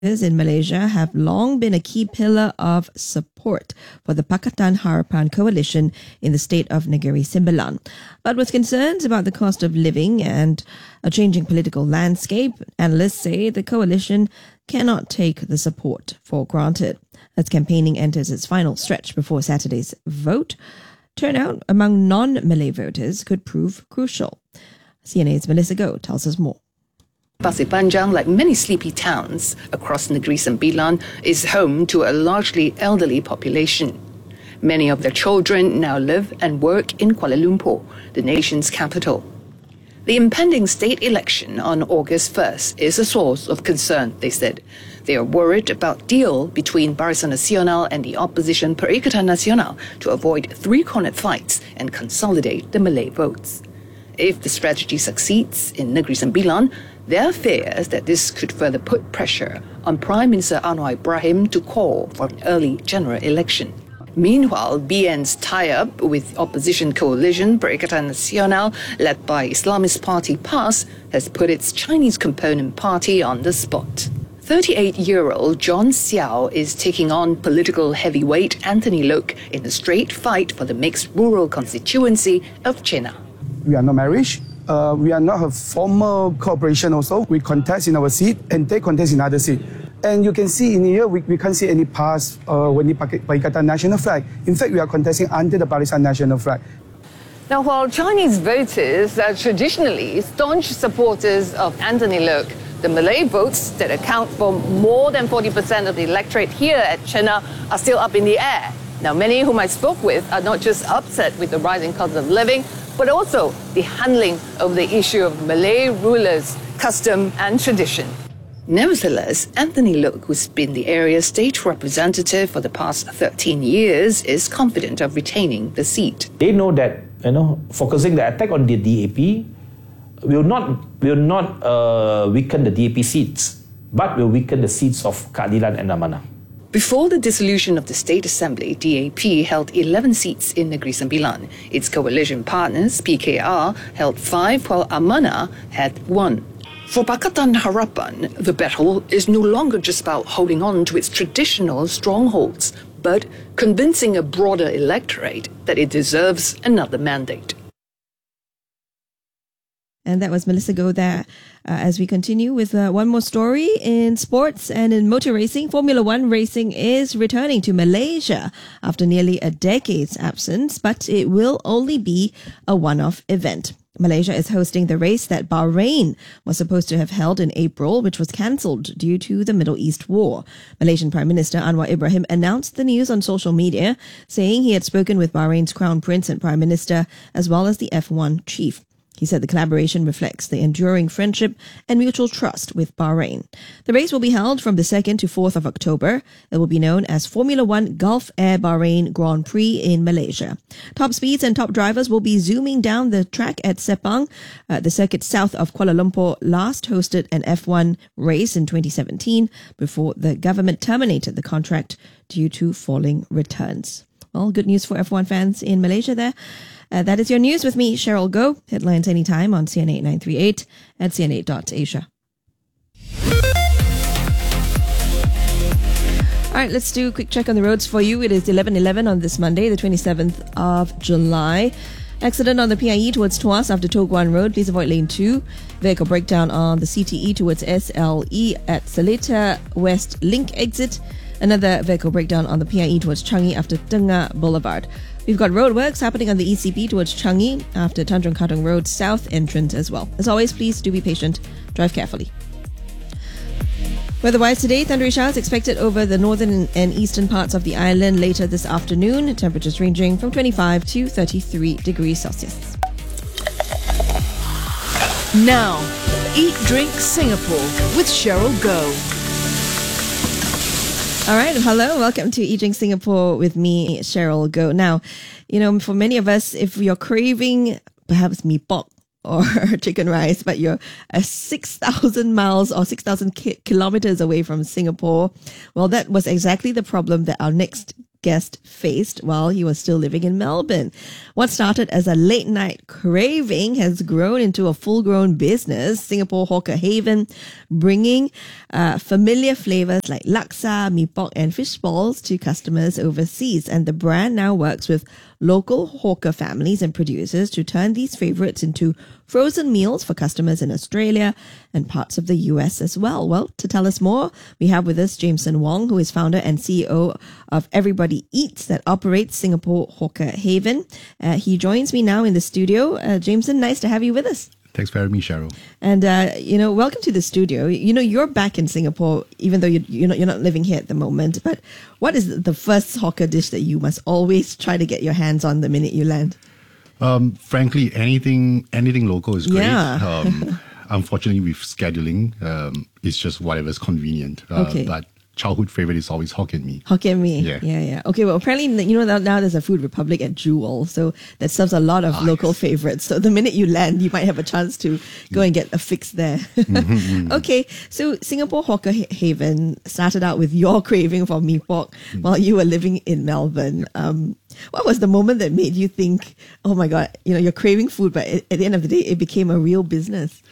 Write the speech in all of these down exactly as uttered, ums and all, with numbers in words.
in Malaysia have long been a key pillar of support for the Pakatan Harapan coalition in the state of Negeri Sembilan. But with concerns about the cost of living and a changing political landscape, analysts say the coalition cannot take the support for granted. As campaigning enters its final stretch before Saturday's vote, turnout among non-Malay voters could prove crucial. C N A's Melissa Goh tells us more. Pasir Panjang, like many sleepy towns across Negeri Sembilan, is home to a largely elderly population. Many of their children now live and work in Kuala Lumpur, the nation's capital. The impending state election on August first is a source of concern, they said. They are worried about deal between Barisan Nasional and the opposition Perikatan Nasional to avoid three-cornered fights and consolidate the Malay votes. If the strategy succeeds in Negeri Sembilan, there are fears that this could further put pressure on Prime Minister Anwar Ibrahim to call for an early general election. Meanwhile, B N's tie-up with opposition coalition Perikatan Nasional, led by Islamist party PAS, has put its Chinese component party on the spot. thirty-eight-year-old John Xiao is taking on political heavyweight Anthony Loke in a straight fight for the mixed rural constituency of Chenas. We are not married. Uh, we are not a formal cooperation also. We contest in our seat and they contest in other seat. And you can see in here, we, we can't see any pass uh, when the Perikatan national flag. In fact, we are contesting under the Barisan national flag. Now, while Chinese voters are traditionally staunch supporters of Anthony Loke, the Malay votes that account for more than forty percent of the electorate here at Chenas are still up in the air. Now, many whom I spoke with are not just upset with the rising cost of living, but also the handling of the issue of Malay rulers, custom and tradition. Nevertheless, Anthony Loke, who's been the area's state representative for the past thirteen years, is confident of retaining the seat. They know that, you know, focusing the attack on the D A P will not will not uh, weaken the D A P seats, but will weaken the seats of Keadilan and Amanah. Before the dissolution of the State Assembly, D A P held eleven seats in Negeri Sembilan. Its coalition partners, P K R, held five, while Amanah had one. For Pakatan Harapan, the battle is no longer just about holding on to its traditional strongholds, but convincing a broader electorate that it deserves another mandate. And that was Melissa Goh there. Uh, as we continue with uh, one more story in sports and in motor racing, Formula One racing is returning to Malaysia after nearly a decade's absence, but it will only be a one-off event. Malaysia is hosting the race that Bahrain was supposed to have held in April, which was cancelled due to the Middle East war. Malaysian Prime Minister Anwar Ibrahim announced the news on social media, saying he had spoken with Bahrain's Crown Prince and Prime Minister, as well as the F one chief. He said the collaboration reflects the enduring friendship and mutual trust with Bahrain. The race will be held from the second to fourth of October. It will be known as Formula One Gulf Air Bahrain Grand Prix in Malaysia. Top speeds and top drivers will be zooming down the track at Sepang. Uh, the circuit south of Kuala Lumpur last hosted an F one race in twenty seventeen before the government terminated the contract due to falling returns. Well, good news for F one fans in Malaysia there. Uh, that is your news with me, Cheryl Goh. Headlines anytime on C N eight nine three eight at C N eight dot asia. All right, let's do a quick check on the roads for you. It is eleven eleven on this Monday, the twenty-seventh of July. Accident on the P I E towards Tuas after Toh Guan Road. Please avoid lane two. Vehicle breakdown on the C T E towards S L E at Seletar West Link exit. Another vehicle breakdown on the P I E towards Changi after Tengah Boulevard. We've got roadworks happening on the E C P towards Changi after Tanjung Katong Road South entrance as well. As always, please do be patient. Drive carefully. Weather-wise today, thundery showers expected over the northern and eastern parts of the island later this afternoon. Temperatures ranging from twenty-five to thirty-three degrees Celsius. Now, Eat Drink Singapore with Cheryl Goh. All right. Hello. Welcome to Eat Drink Singapore with me, Cheryl Goh. Now, you know, for many of us, if you're craving perhaps mee pok or chicken rice, but you're uh, six thousand miles or six thousand ki- kilometers away from Singapore, well, that was exactly the problem that our next guest faced while he was still living in Melbourne. What started as a late night craving has grown into a full grown business, Singapore Hawker Haven, bringing uh, familiar flavors like laksa, mee pok, and fish balls to customers overseas. And the brand now works with local hawker families and producers to turn these favorites into frozen meals for customers in Australia and parts of the U S as well. Well, to tell us more, we have with us Jameson Wong, who is founder and C E O of Everybody Eats that operates Singapore Hawker Haven. Uh, he joins me now in the studio. Uh, Jameson, nice to have you with us. Thanks for having me, Cheryl. And, uh, you know, welcome to the studio. You know, you're back in Singapore, even though you, you're, not, you're not living here at the moment. But what is the first hawker dish that you must always try to get your hands on the minute you land? Um, frankly, anything anything local is great. Yeah. um, unfortunately, with scheduling, um, it's just whatever's convenient. Uh, Okay. But childhood favorite is always Hokkien mee. Hokkien mee. Yeah. yeah, yeah. Okay, well, apparently, you know, now, now there's a Food Republic at Jewel, so that serves a lot of Ah, local yes. favorites. So the minute you land, you might have a chance to go and get a fix there. Okay, so Singapore Hawker Ha- Haven started out with your craving for mee pok while you were living in Melbourne. Um, what was the moment that made you think, oh my God, you know, you're craving food, but at at the end of the day, it became a real business?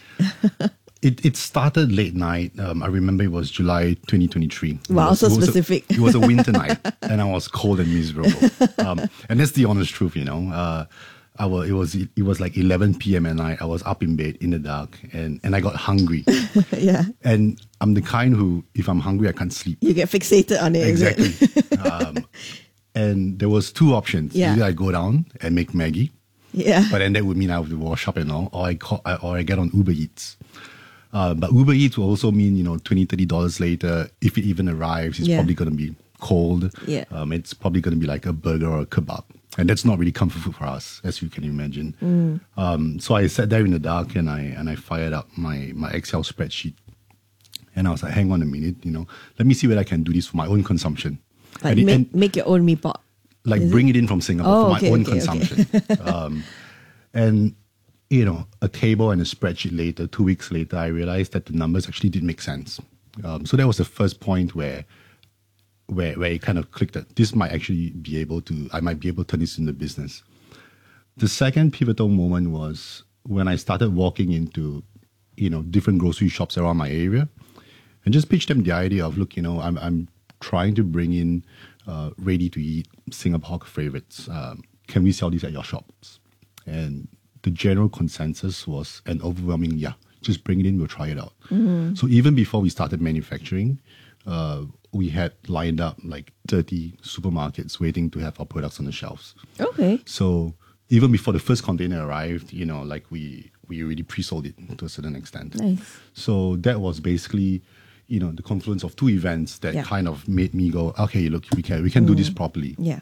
It it started late night. Um, I remember it was July twenty twenty-three. It Wow, was- so it was a- specific. it was a winter night, and I was cold and miserable. Um, and that's the honest truth, you know. Uh, I was, it was it was like eleven p.m. at night. I was up in bed in the dark, and, and I got hungry. Yeah, And I'm the kind who, if I'm hungry, I can't sleep. you get fixated on it. is it? Exactly. um, and there was two options. Yeah. Either I go down and make Maggie, Yeah. but then that would mean I have to wash up and all, or I call, or I get on Uber Eats. Uh, but Uber Eats will also mean, you know, twenty dollars, thirty dollars later, if it even arrives, it's Yeah. probably going to be cold. Yeah. Um, it's probably going to be like a burger or a kebab. And that's not really comfort food for us, as you can imagine. Mm. Um, so I sat there in the dark and I and I fired up my, my Excel spreadsheet. And I was like, hang on a minute, you know, let me see whether I can do this for my own consumption. Like and, it- make, and make your own mee pok. like Is bring it? it? in from Singapore Oh, for okay, my own okay, okay. consumption. um, and, you know, a table and a spreadsheet later, two weeks later, I realized that the numbers actually did make sense. Um, so that was the first point where, where, where it kind of clicked that this might actually be able to, I might be able to turn this into business. The second pivotal moment was when I started walking into, you know, different grocery shops around my area and just pitched them the idea of, look, you know, I'm, I'm trying to bring in uh, ready-to-eat Singapore favorites. Um, can we sell these at your shops? And the general consensus was an overwhelming, yeah, just bring it in, we'll try it out. So even before we started manufacturing, uh, we had lined up like thirty supermarkets waiting to have our products on the shelves. Okay. So even before the first container arrived, you know, like we, we already pre-sold it to a certain extent. Nice. So that was basically, you know, the confluence of two events that Yeah. kind of made me go, okay, look, we can we can do this properly. Yeah.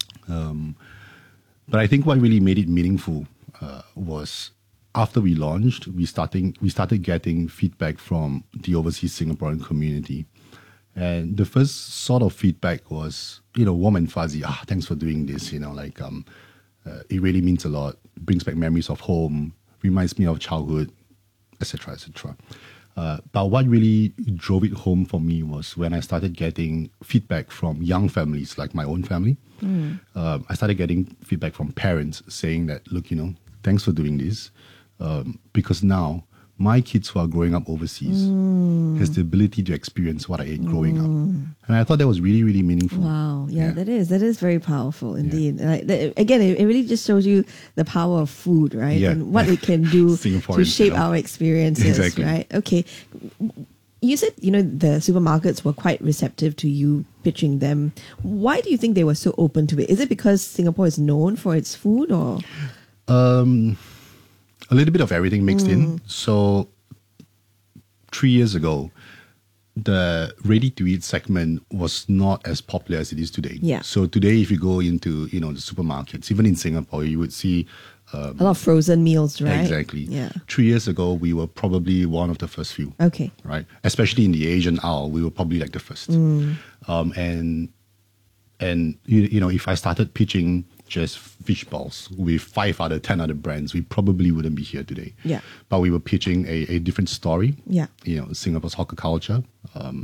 But I think what really made it meaningful uh, was after we launched, we starting we started getting feedback from the overseas Singaporean community, and the first sort of feedback was, you know, warm and fuzzy. Ah, thanks for doing this. You know, like um, uh, it really means a lot. Brings back memories of home. Reminds me of childhood, et cetera, et cetera. Uh, but what really drove it home for me was when I started getting feedback from young families, like my own family. Mm. Um, I started getting feedback from parents saying that, look, you know, thanks for doing this, um, because now my kids who are growing up overseas Mm. has the ability to experience what I ate growing up, and I thought that was really, really meaningful. Wow. Yeah, Yeah. that is that is very powerful indeed. Like, that, again, it, it really just shows you the power of food, right? Yeah. And what it can do to Singaporeans, shape you know. our experiences, Exactly. right? Okay. You said, you know, the supermarkets were quite receptive to you pitching them. Why do you think they were so open to it? Is it because Singapore is known for its food, or? Um, a little bit of everything mixed in. So three years ago, the ready-to-eat segment was not as popular as it is today. Yeah. So today, if you go into, you know, the supermarkets, even in Singapore, you would see um, A lot of frozen meals, right? exactly. Yeah. Three years ago, we were probably one of the first few. Okay. Right. Especially in the Asian aisle, we were probably like the first. Mm. Um, and and you, you know, if I started pitching just fish balls with five other, ten other brands, we probably wouldn't be here today. Yeah. But we were pitching a, a different story. Yeah. You know, Singapore's hawker culture, um,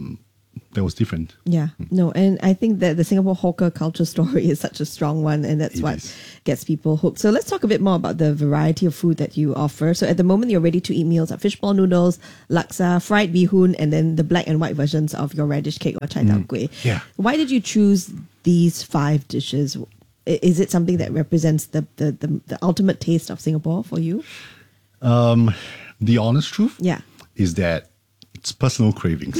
that was different. Yeah, no, and I think that the Singapore hawker culture story is such a strong one, and that's It what is. gets people hooked. So let's talk a bit more about the variety of food that you offer. So at the moment, your ready-to-eat meals are fishball noodles, laksa, fried bee hoon, and then the black and white versions of your radish cake or chai tao kueh. Yeah. Why did you choose these five dishes? I- Is it something that represents the, the, the, the ultimate taste of Singapore for you? Um, the honest truth Yeah. is that it's personal cravings.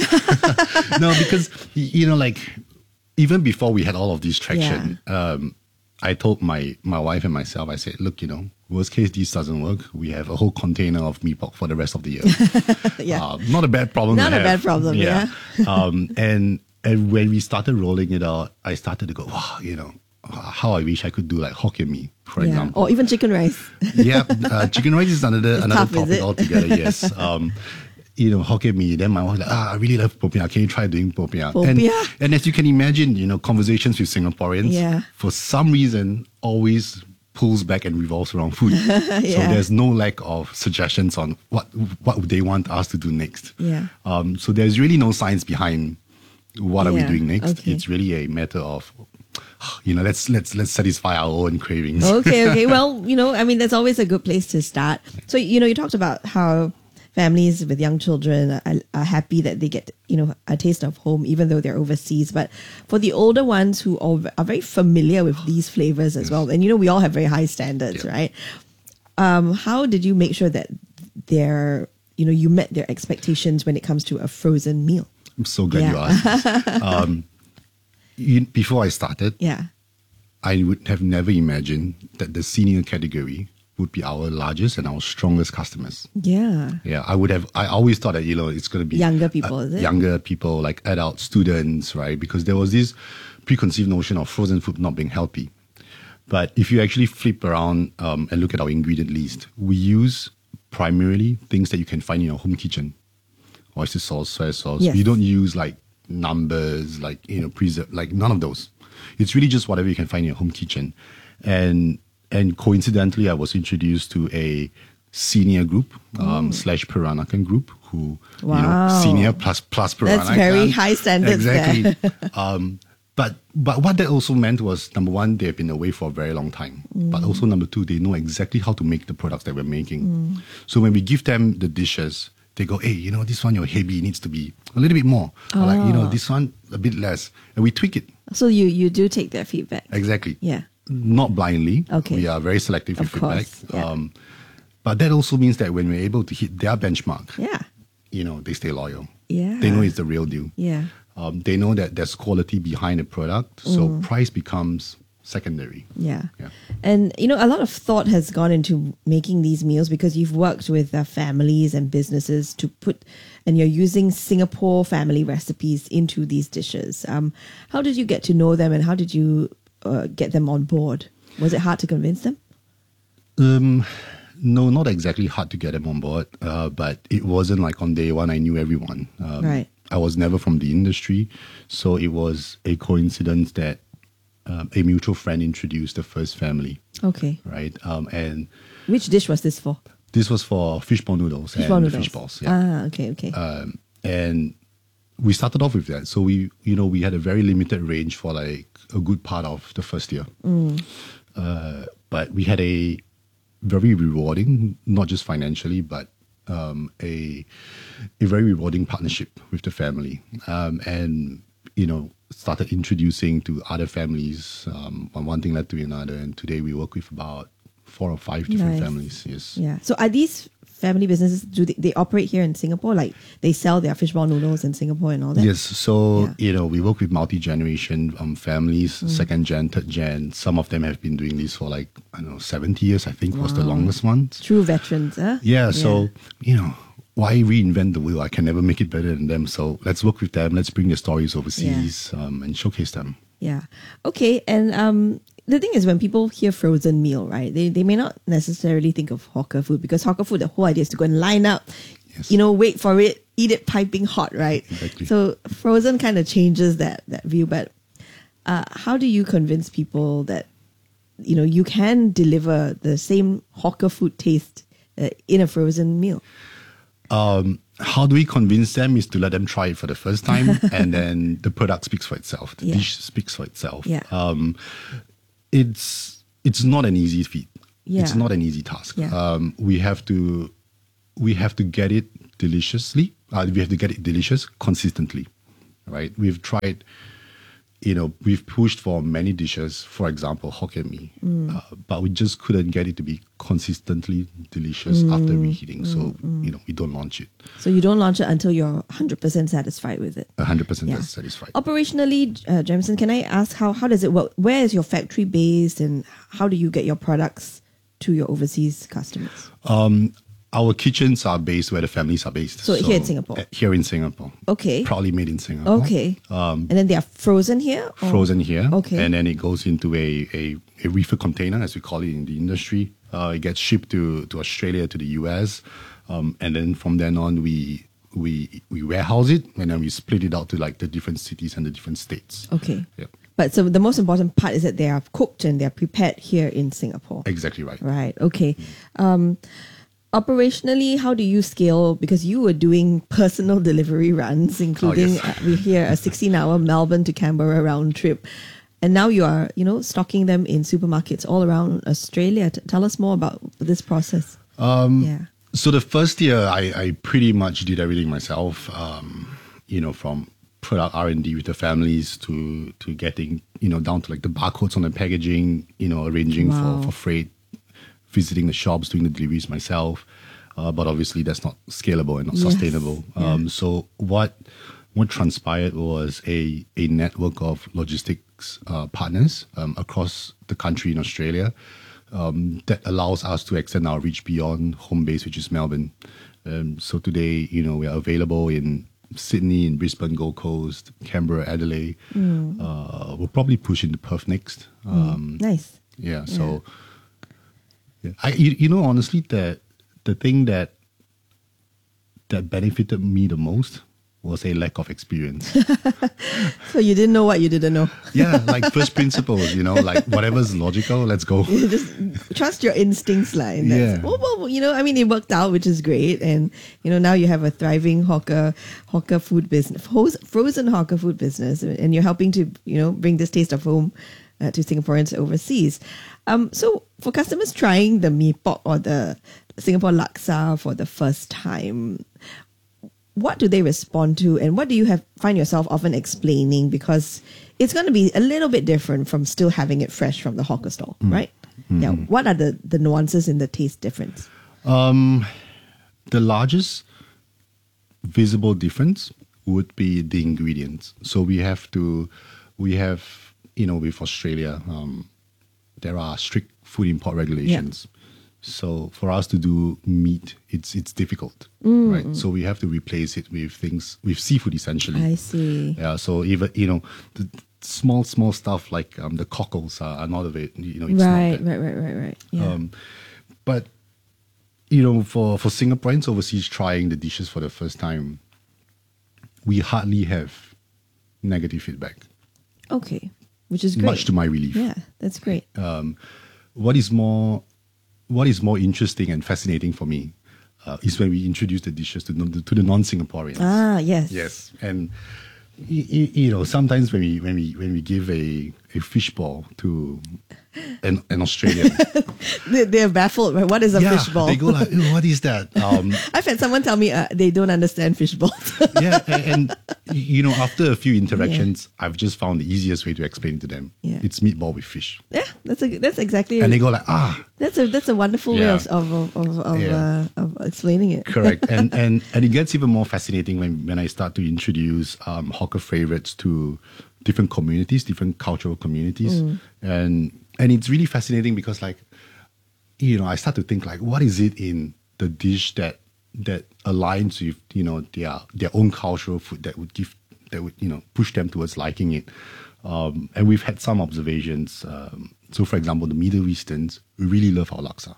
No, because, y- you know, like, even before we had all of this traction, um, I told my, my wife and myself, I said, look, you know, worst case, this doesn't work. We have a whole container of mee pok for the rest of the year. Yeah. Uh, not a bad problem Not to a have. bad problem, yeah. um, and, and when we started rolling it out, I started to go, wow, you know, how I wish I could do like Hokkien mee, for Yeah. example. Or even chicken rice. Yeah, uh, chicken rice is another It's another tough, is topic it? altogether. Yes, um, you know, Hokkien mee. Then my wife was like, ah, I really love popiah. Can you try doing popiah? And, Popiah. and as you can imagine, you know, conversations with Singaporeans, Yeah. for some reason, always pulls back and revolves around food. So Yeah. there's no lack of suggestions on what what they want us to do next. Yeah. Um, so there's really no science behind what are we Yeah, doing next. okay. It's really a matter of, you know, let's let's let's satisfy our own cravings. Okay, okay. Well, you know, I mean, that's always a good place to start. So, you know, you talked about how families with young children are, are happy that they get, you know, a taste of home, even though they're overseas. But for the older ones who are are very familiar with these flavors as well, and you know, we all have very high standards, Yeah. right? Um, how did you make sure that they're, you know, you met their expectations when it comes to a frozen meal? I'm so glad Yeah. you asked. This. Um, you, before I started, Yeah. I would have never imagined that the senior category would be our largest and our strongest customers. Yeah. Yeah, I would have. I always thought that, you know, it's going to be Younger people, uh, is it? Younger people, like adult students, right? Because there was this preconceived notion of frozen food not being healthy. But if you actually flip around um, and look at our ingredient list, we use primarily things that you can find in your home kitchen: oyster sauce, soy sauce. Yes. We don't use like numbers, like, you know, preserve, like none of those. It's really just whatever you can find in your home kitchen. And and coincidentally, I was introduced to a senior group um, slash Peranakan group who, you know, Wow. senior plus plus Peranakan. That's very high standards Exactly. there. um, but but what that also meant was, number one, they've been away for a very long time. But also number two, they know exactly how to make the products that we're making. So when we give them the dishes, they go, hey, you know, this one, your heavy needs to be a little bit more. Or like, you know, this one, a bit less. And we tweak it. So you, you do take their feedback. Exactly. Yeah. Not blindly. Okay. We are very selective Of with course, feedback. yeah. Um, but that also means that when we're able to hit their benchmark, Yeah. you know, they stay loyal. Yeah. They know it's the real deal. Yeah. Um, they know that there's quality behind the product. So price becomes secondary. Yeah. Yeah. And, you know, a lot of thought has gone into making these meals because you've worked with uh, families and businesses to put, and you're using Singapore family recipes into these dishes. Um, how did you get to know them and how did you uh, get them on board? Was it hard to convince them? Um, no, not exactly hard to get them on board, uh, but it wasn't like on day one I knew everyone. Um, Right. I was never from the industry, so it was a coincidence that um, a mutual friend introduced the first family, Okay. right? Um, and Which dish was this for? this was for fishball noodles Fishball and noodles. the fish balls. Yeah. Ah, okay, okay. Um, and we started off with that. So we, you know, we had a very limited range for like a good part of the first year. Uh, but we had a very rewarding, not just financially, but um, a a very rewarding partnership with the family. Um, and you know, started introducing to other families. Um, and one thing led to another, and today we work with about four or five different Nice. families. Yes. Yeah. So are these family businesses, do they, they operate here in Singapore? Like they sell their fishball noodles in Singapore and all that? Yes, so Yeah. you know, we work with multi-generation um, families, second gen, third gen. Some of them have been doing this for like, I don't know, seventy years, I think was the longest one. True veterans, huh? Yeah, so you know, why reinvent the wheel? I can never make it better than them. So let's work with them. Let's bring their stories overseas um, and showcase them. Yeah. Okay. And um, the thing is, when people hear frozen meal, right, they, they may not necessarily think of hawker food because hawker food, the whole idea is to go and line up, Yes. you know, wait for it, eat it piping hot, right? Exactly. So frozen kind of changes that, that view. But uh, how do you convince people that, you know, you can deliver the same hawker food taste uh, in a frozen meal? Um, how do we convince them is to let them try it for the first time, and then the product speaks for itself. The Yeah. dish speaks for itself. Yeah. Um, it's it's not an easy feat. Yeah. It's not an easy task. Yeah. Um, we have to we have to get it deliciously. Uh, we have to get it delicious consistently, right? We've tried, you know, we've pushed for many dishes, for example, Hokkien Mee, Mm. uh, but we just couldn't get it to be consistently delicious Mm. after reheating. So, you know, we don't launch it. So you don't launch it until you're one hundred percent satisfied with it. one hundred percent Yeah. satisfied. Operationally, uh, Jamison, can I ask how, how does it work? Where is your factory based and how do you get your products to your overseas customers? Um, our kitchens are based where the families are based. So here in Singapore? uh, Here in Singapore. Okay. Proudly made in Singapore. Okay. Um, and then they are frozen here? or- frozen here. Okay. And then it goes into a, a, a reefer container, as we call it in the industry. Uh, it gets shipped to, to Australia, to the U S. Um, and then from then on, we, we, we warehouse it and then we split it out to like the different cities and the different states. Okay. Yep. But so the most important part is that they are cooked and they're prepared here in Singapore. Exactly right. Right. Okay. Um, operationally, how do you scale? Because you were doing personal delivery runs, including yes. uh, we hear a sixteen-hour Melbourne to Canberra round trip, and now you are, you know, stocking them in supermarkets all around Australia. T- tell us more about this process. Um, yeah. So the first year, I, I pretty much did everything myself. Um, you know, from product R and D with the families to to getting, you know, down to like the barcodes on the packaging. You know, arranging Wow. for for freight, visiting the shops, doing the deliveries myself. Uh, but obviously, that's not scalable and not Yes. sustainable. Yeah. Um, so what what transpired was a a network of logistics uh, partners um, across the country in Australia. Um, that allows us to extend our reach beyond home base, which is Melbourne. Um, so today, you know, we are available in Sydney, in Brisbane, Gold Coast, Canberra, Adelaide. Mm. Uh, we'll probably push into Perth next. Um, Nice. yeah. So, yeah. I you, you know honestly that the thing that that benefited me the most was a lack of experience. So you didn't know what you didn't know. Yeah, like first principles, you know, like whatever's logical, let's go. You just trust your instincts, lah. and that's- Yeah. Well, well, you know, I mean, it worked out, which is great, and you know, now you have a thriving hawker, hawker food business, frozen hawker food business, and you're helping to, you know, bring this taste of home uh, to Singaporeans overseas. Um, so for customers trying the mee pok or the Singapore laksa for the first time, what do they respond to, and what do you have find yourself often explaining? Because it's going to be a little bit different from still having it fresh from the hawker stall, right? Yeah. What are the, the nuances in the taste difference? Um, the largest visible difference would be the ingredients. So we have to, we have, you know, with Australia, um, there are strict food import regulations. So for us to do meat, it's it's difficult, right? So we have to replace it with things with seafood essentially. I see. Yeah. So even you know the small small stuff like um, the cockles are, are not of it. You know, it's Right, not that. right, right, right, right. Yeah. Um, but you know, for for Singaporeans overseas trying the dishes for the first time, we hardly have negative feedback. Okay, which is great. Much to my relief. Yeah, that's great. Um, what is more, what is more interesting and fascinating for me uh, is when we introduce the dishes to non- to the non-Singaporeans. Ah, yes. Yes, and y- y- you know sometimes when we when we when we give a a fishball to an, an Australian, They, they're baffled, right? What is a yeah, fishball? they go like, "Ew, what is that?" Um, I've had someone tell me uh, they don't understand fishballs. yeah, and, and you know, after a few interactions, I've just found the easiest way to explain it to them. Yeah. It's meatball with fish, Yeah, that's a, that's exactly. and they go like, "Ah." That's a that's a wonderful way Yeah. of of of, of, of, Yeah. uh, of explaining it. Correct, and and and it gets even more fascinating when when I start to introduce um, hawker favorites to different communities, different cultural communities, and and it's really fascinating because like, you know, I start to think like, what is it in the dish that that aligns with you know their their own cultural food that would give that would you know push them towards liking it, um, and we've had some observations. Um, so, for example, the Middle Easterns really love our laksa.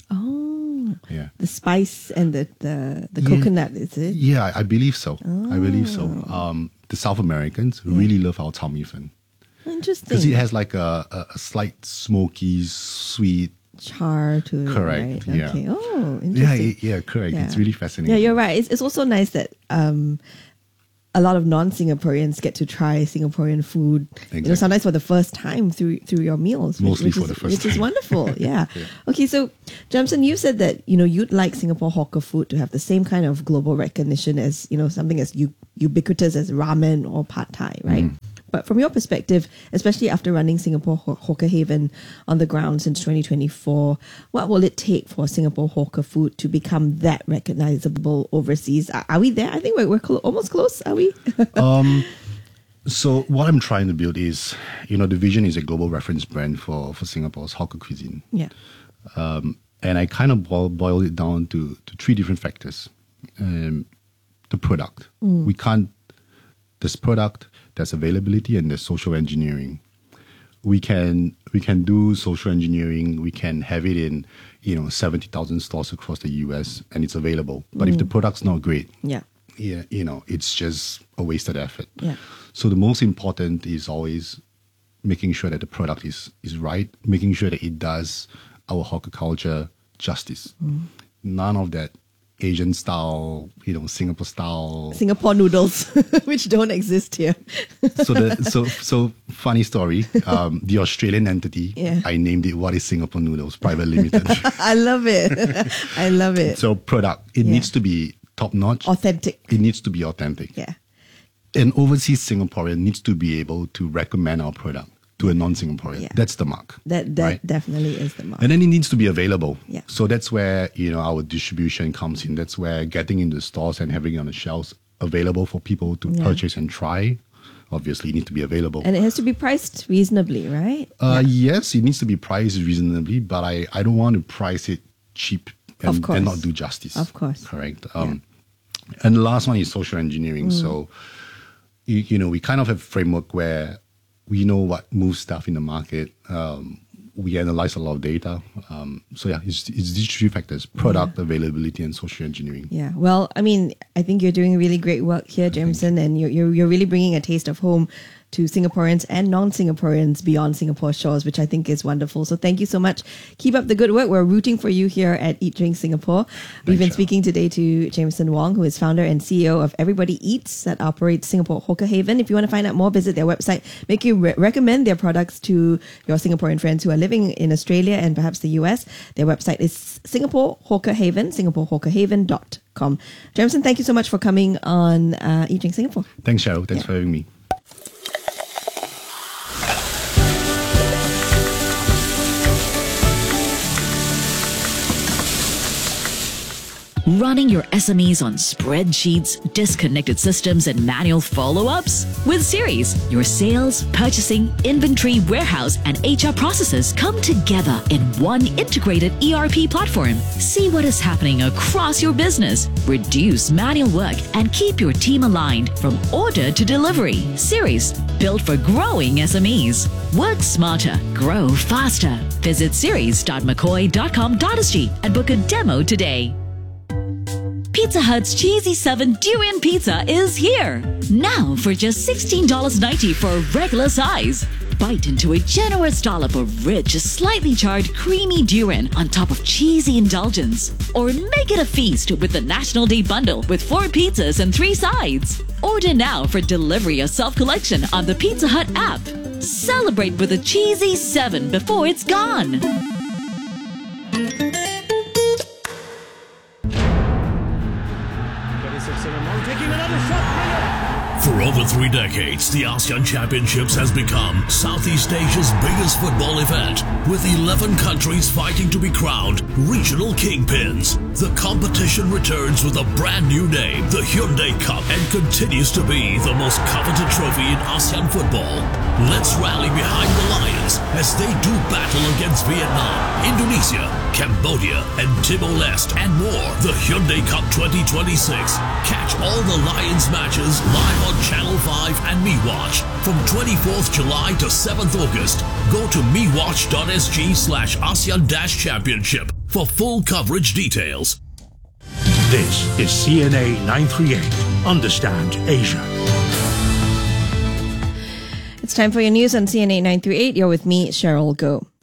Oh, Yeah. the spice and the the, the coconut, is it? Yeah, I I believe so. I believe so. Um, the South Americans really love our Chao Mei Fen because it Interesting. has like a, a, a slight smoky, sweet char to Correct, right? yeah. Okay. Oh, Yeah, interesting. it- yeah, correct. Yeah. It's really fascinating. Yeah, you're right. It's, it's also nice that um, a lot of non-Singaporeans get to try Singaporean food. You know, Exactly. sometimes for the first time through through your meals. Mostly which for is, the first which is time. wonderful. Yeah. Okay, so Jamson, you said that you know you'd like Singapore hawker food to have the same kind of global recognition as you know something as u- ubiquitous as ramen or pad thai, right? Mm. But from your perspective, especially after running Singapore Haw- Hawker Haven on the ground since twenty twenty-four, what will it take for Singapore hawker food to become that recognizable overseas? Are, are we there? I think we're, we're clo- almost close, are we? So what I'm trying to build is, you know, the vision is a global reference brand for, for Singapore's hawker cuisine. yeah. And I kind of boil, boil it down to, to three different factors. Um, the product. We can't, there's product, there's availability, and there's social engineering. We can we can do social engineering. We can have it in, you know, seventy thousand stores across the U S and it's available. But if the product's not great, Yeah. yeah, you know, it's just a wasted effort. Yeah. So the most important is always making sure that the product is is right, making sure that it does our hawker culture justice. None of that Asian style, you know, Singapore style. Singapore noodles, which don't exist here. So the so so funny story. Um, the Australian entity, Yeah. I named it What is Singapore Noodles Private Limited. I love it. I love it. So product, it Yeah. needs to be top notch. Authentic. It needs to be authentic. Yeah. An overseas Singaporean needs to be able to recommend our product to a non-Singaporean. Yeah. That's the mark. That that right? definitely is the mark. And then it needs to be available. Yeah. So that's where, you know, our distribution comes in. That's where getting into stores and having it on the shelves available for people to Yeah. purchase and try. Obviously, it needs to be available. And it has to be priced reasonably, right? Uh, Yes, it needs to be priced reasonably, but I, I don't want to price it cheap and, Of course. and not do justice. Of course. Correct. Um, And the last one is social engineering. Mm. So, you, you know, we kind of have a framework where we know what moves stuff in the market. Um, we analyze a lot of data. Um, so yeah, it's, it's these three factors: product, availability, and social engineering. Yeah. Well, I mean, I think you're doing really great work here, Jameson, and you're, you're, you're really bringing a taste of home to Singaporeans and non-Singaporeans beyond Singapore shores, which I think is wonderful. So thank you so much. Keep up the good work. We're rooting for you here at Eat Drink Singapore. We've been Cheryl. speaking today to Jameson Wong, who is founder and C E O of Everybody Eats that operates Singapore Hawker Haven. If you want to find out more, visit their website. Make you re- recommend their products to your Singaporean friends who are living in Australia and perhaps the U S. Their website is Singapore Hawker Haven, singapore hawker haven dot com. Jameson, thank you so much for coming on uh, Eat Drink Singapore. Thanks, Cheryl. Thanks Yeah. for having me. Running your S M Es on spreadsheets, disconnected systems, and manual follow-ups? With Series, your sales, purchasing, inventory, warehouse, and H R processes come together in one integrated E R P platform. See what is happening across your business, reduce manual work, and keep your team aligned from order to delivery. Series, built for growing S M Es. Work smarter, grow faster. Visit series dot mccoy dot com dot s g and book a demo today. Pizza Hut's Cheesy seven Durian Pizza is here! Now for just sixteen dollars and ninety cents for a regular size. Bite into a generous dollop of rich, slightly charred, creamy durian on top of cheesy indulgence. Or make it a feast with the National Day Bundle with four pizzas and three sides. Order now for delivery or self-collection on the Pizza Hut app. Celebrate with a Cheesy seven before it's gone. For over three decades, the ASEAN Championships has become Southeast Asia's biggest football event, with eleven countries fighting to be crowned regional kingpins. The competition returns with a brand new name, the Hyundai Cup, and continues to be the most coveted trophy in ASEAN football. Let's rally behind the Lions as they do battle against Vietnam, Indonesia, Cambodia, and Timor-Leste, and more. The Hyundai Cup twenty twenty-six. Catch all the Lions matches live on Channel five and MeWatch from twenty-fourth July to seventh August. Go to mewatch.sg slash ASEAN dash championship for full coverage details. This is C N A nine thirty-eight. Understand Asia. It's time for your news on C N A nine thirty-eight. You're with me, Cheryl Goh.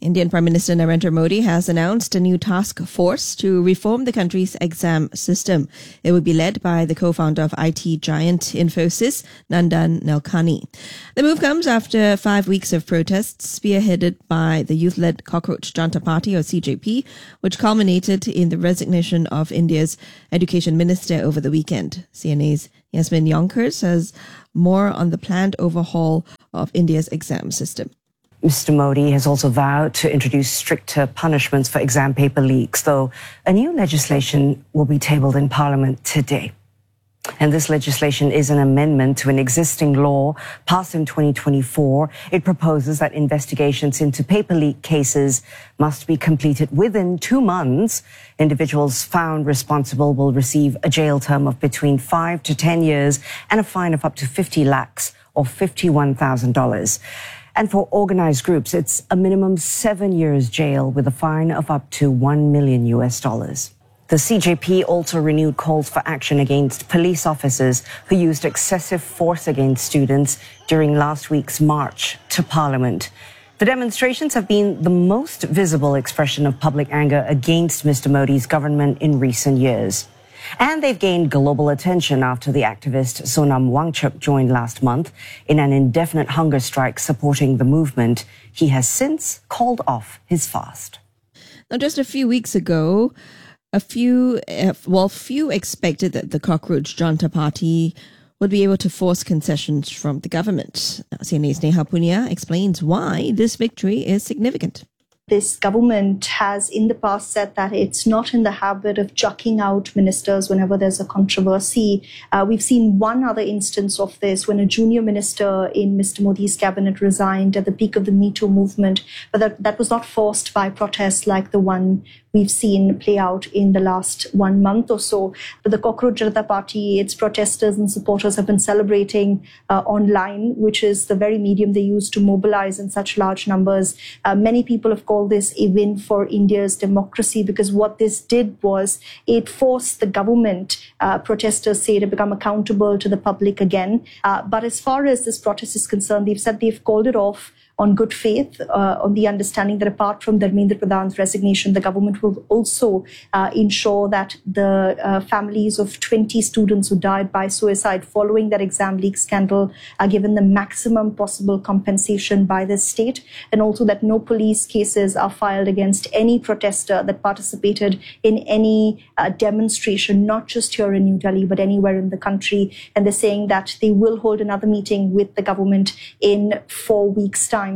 Indian Prime Minister Narendra Modi has announced a new task force to reform the country's exam system. It will be led by the co-founder of I T giant Infosys, Nandan Nilekani. The move comes after five weeks of protests spearheaded by the youth-led Cockroach Janta Party, or C J P, which culminated in the resignation of India's education minister over the weekend. C N A's Yasmin Yonkers has more on the planned overhaul of India's exam system. Mister Modi has also vowed to introduce stricter punishments for exam paper leaks, though a new legislation will be tabled in Parliament today. And this legislation is an amendment to an existing law passed in twenty twenty-four. It proposes that investigations into paper leak cases must be completed within two months. Individuals found responsible will receive a jail term of between five to ten years and a fine of up to fifty lakhs or fifty-one thousand dollars. And for organized groups, it's a minimum seven years jail with a fine of up to one million U S dollars. The C J P also renewed calls for action against police officers who used excessive force against students during last week's march to Parliament. The demonstrations have been the most visible expression of public anger against Mister Modi's government in recent years. And they've gained global attention after the activist Sonam Wangchuck joined last month in an indefinite hunger strike supporting the movement. He has since called off his fast. Now, just a few weeks ago, a few, uh, well, few expected that the Cockroach Janta Party would be able to force concessions from the government. C N A's Neha Punia explains why this victory is significant. This government has in the past said that it's not in the habit of chucking out ministers whenever there's a controversy. Uh, we've seen one other instance of this when a junior minister in Mister Modi's cabinet resigned at the peak of the Me Too movement, but that, that was not forced by protests like the one we've seen play out in the last one month or so. But the Cockroach Janata Party, its protesters and supporters have been celebrating uh, online, which is the very medium they use to mobilize in such large numbers. Uh, many people have called this a win for India's democracy because what this did was it forced the government, uh, protesters say, to become accountable to the public again. Uh, but as far as this protest is concerned, they've said they've called it off on good faith, uh, on the understanding that apart from Dharmendra Pradhan's resignation, the government will also uh, ensure that the uh, families of twenty students who died by suicide following that exam leak scandal are given the maximum possible compensation by the state, and also that no police cases are filed against any protester that participated in any uh, demonstration, not just here in New Delhi, but anywhere in the country. And they're saying that they will hold another meeting with the government in four weeks' time.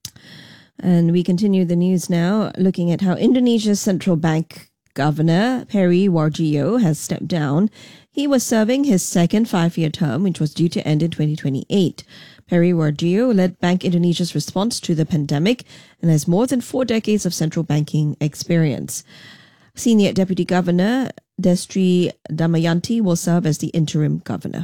And we continue the news now, looking at how Indonesia's central bank governor, Peri Warjio, has stepped down. He was serving his second five-year term, which was due to end in twenty twenty-eight. Peri Warjio led Bank Indonesia's response to the pandemic and has more than four decades of central banking experience. Senior Deputy Governor Destri Damayanti will serve as the interim governor.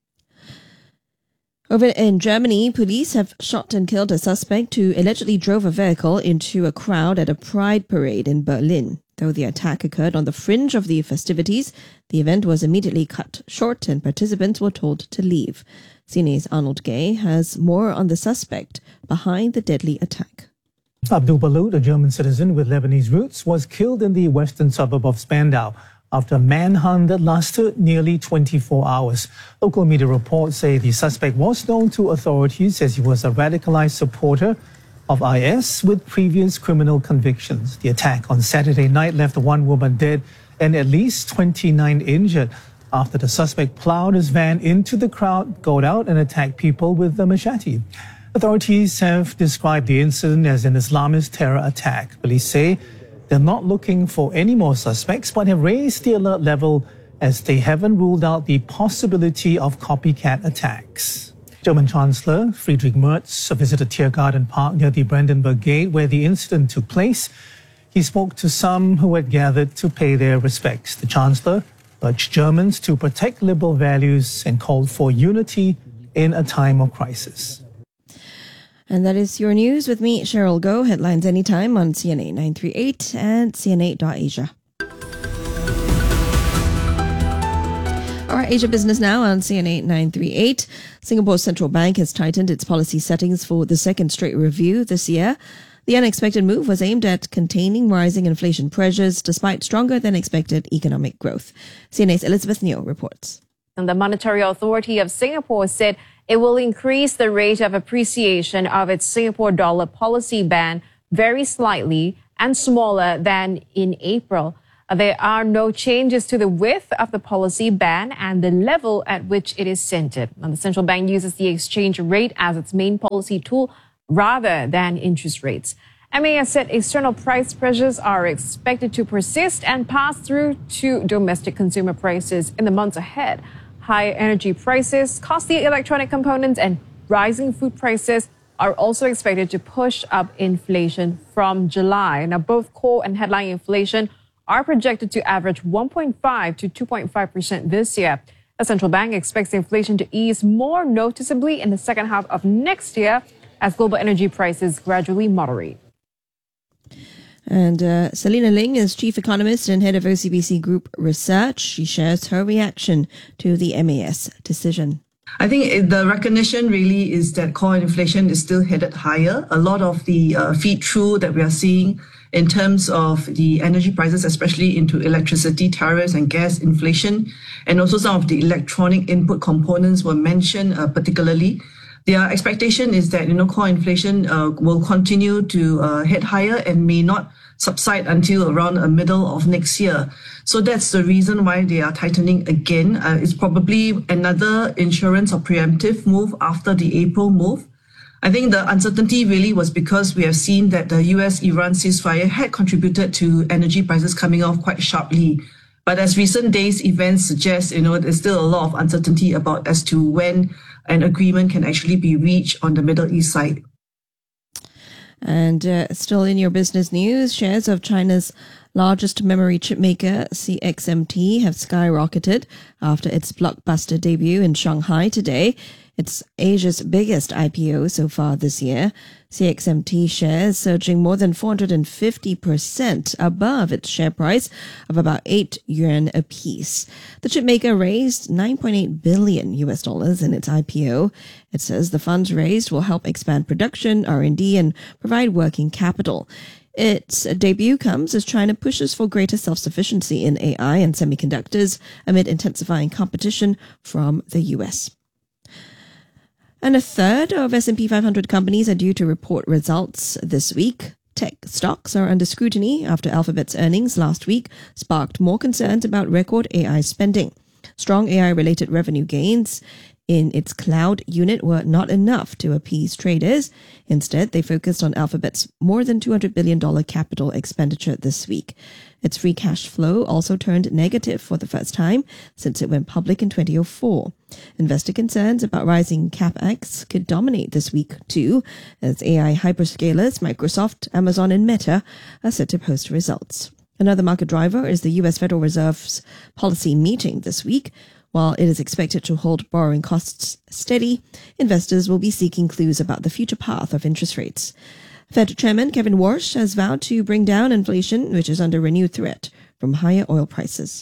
Over in Germany, police have shot and killed a suspect who allegedly drove a vehicle into a crowd at a pride parade in Berlin. Though the attack occurred on the fringe of the festivities, the event was immediately cut short and participants were told to leave. C N A's Arnold Gay has more on the suspect behind the deadly attack. Abdul Balut, a German citizen with Lebanese roots, was killed in the western suburb of Spandau after a manhunt that lasted nearly twenty-four hours. Local media reports say the suspect was known to authorities as he was a radicalized supporter of I S with previous criminal convictions. The attack on Saturday night left one woman dead and at least twenty-nine injured after the suspect plowed his van into the crowd, got out and attacked people with a machete. Authorities have described the incident as an Islamist terror attack. Police say they're not looking for any more suspects, but have raised the alert level as they haven't ruled out the possibility of copycat attacks. German Chancellor Friedrich Merz visited Tiergarten Park near the Brandenburg Gate where the incident took place. He spoke to some who had gathered to pay their respects. The Chancellor urged Germans to protect liberal values and called for unity in a time of crisis. And that is your news with me, Cheryl Goh. Headlines anytime on C N A nine three eight and C N A dot Asia. All right, Asia Business now on C N A nine three eight. Singapore's central bank has tightened its policy settings for the second straight review this year. The unexpected move was aimed at containing rising inflation pressures despite stronger than expected economic growth. C N A's Elizabeth Neo reports. And the Monetary Authority of Singapore said it will increase the rate of appreciation of its Singapore dollar policy band very slightly and smaller than in April. There are no changes to the width of the policy band and the level at which it is centered. And the central bank uses the exchange rate as its main policy tool rather than interest rates. M A S said external price pressures are expected to persist and pass through to domestic consumer prices in the months ahead. Higher energy prices, costly electronic components, and rising food prices are also expected to push up inflation from July. Now, both core and headline inflation are projected to average one point five to two point five percent this year. The central bank expects inflation to ease more noticeably in the second half of next year as global energy prices gradually moderate. And uh, Selina Ling is chief economist and head of O C B C Group Research. She shares her reaction to the M A S decision. I think the recognition really is that core inflation is still headed higher. A lot of the uh, feed through that we are seeing in terms of the energy prices, especially into electricity tariffs and gas inflation, and also some of the electronic input components were mentioned uh, particularly. Their expectation is that, you know, core inflation uh, will continue to uh, head higher and may not subside until around the middle of next year. So that's the reason why they are tightening again. Uh, it's probably another insurance or preemptive move after the April move. I think the uncertainty really was because we have seen that the U S-Iran ceasefire had contributed to energy prices coming off quite sharply. But as recent days events suggest, you know, there's still a lot of uncertainty about as to when an agreement can actually be reached on the Middle East side. And uh, still in your business news, shares of China's largest memory chip maker, C X M T, have skyrocketed after its blockbuster debut in Shanghai today. It's Asia's biggest I P O so far this year. C X M T shares surging more than four hundred fifty percent above its share price of about eight yuan apiece. The chipmaker raised nine point eight billion U S dollars in its I P O. It says the funds raised will help expand production, R and D, and provide working capital. Its debut comes as China pushes for greater self-sufficiency in A I and semiconductors amid intensifying competition from the U S. And a third of S and P five hundred companies are due to report results this week. Tech stocks are under scrutiny after Alphabet's earnings last week sparked more concerns about record A I spending. Strong A I-related revenue gains in its cloud unit were not enough to appease traders. Instead, they focused on Alphabet's more than two hundred billion dollars capital expenditure this week. Its free cash flow also turned negative for the first time since it went public in twenty oh four. Investor concerns about rising capex could dominate this week too, as A I hyperscalers Microsoft, Amazon, and Meta are set to post results. Another market driver is the U S Federal Reserve's policy meeting this week. While it is expected to hold borrowing costs steady, investors will be seeking clues about the future path of interest rates. Fed Chairman Kevin Warsh has vowed to bring down inflation, which is under renewed threat from higher oil prices.